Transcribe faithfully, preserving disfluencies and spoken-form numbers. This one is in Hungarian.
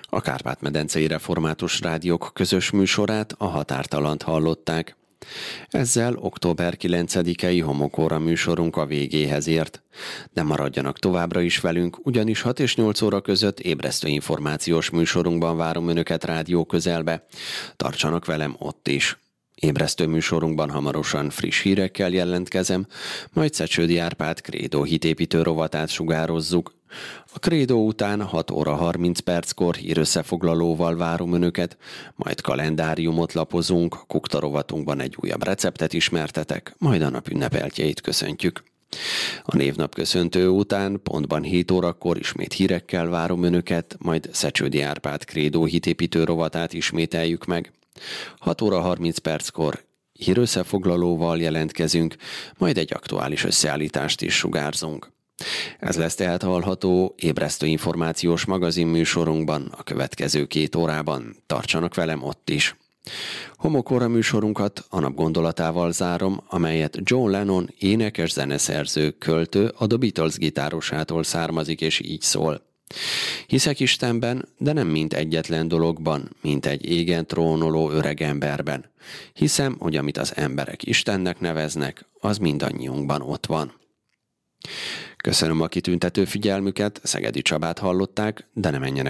A Kárpát-medencei Református Rádiók közös műsorát, a Határtalant hallották. Ezzel október kilencedikei Homokóra műsorunk a végéhez ért. De maradjanak továbbra is velünk, ugyanis hat és nyolc óra között ébresztő információs műsorunkban várom Önöket rádió közelbe. Tartsanak velem ott is. Ébresztő műsorunkban hamarosan friss hírekkel jelentkezem, majd Szecsődi Árpád Krédó hitépítő rovatát sugározzuk. A Krédó után hat óra harminc perckor hírösszefoglalóval várom Önöket, majd kalendáriumot lapozunk, Kukta rovatunkban egy újabb receptet ismertetek, majd a nap ünnepeltjeit köszöntjük. A névnap köszöntő után pontban hét órakor ismét hírekkel várom Önöket, majd Szecsődi Árpád Krédó hitépítő rovatát ismételjük meg. hat óra harminc perckor hírösszefoglalóval jelentkezünk, majd egy aktuális összeállítást is sugárzunk. Ez lesz tehát hallható ébresztő információs magazin műsorunkban a következő két órában. Tartsanak velem ott is. Homokóra műsorunkat a nap gondolatával zárom, amelyet John Lennon énekes zeneszerző, költő, a The Beatles gitárosától származik, és így szól. Hiszek Istenben, de nem mint egyetlen dologban, mint egy égen trónoló öreg emberben. Hiszem, hogy amit az emberek Istennek neveznek, az mindannyiunkban ott van. Köszönöm a kitüntető figyelmüket, Szegedi Csabát hallották, de ne menjenek